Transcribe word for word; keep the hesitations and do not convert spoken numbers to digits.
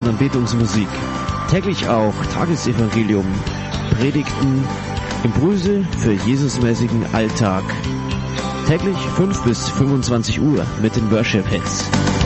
Anbetungsmusik. Täglich auch Tagesevangelium, Predigten, Impulse für Jesusmäßigen Alltag. Täglich fünf bis fünfundzwanzig Uhr mit den Worship Hits.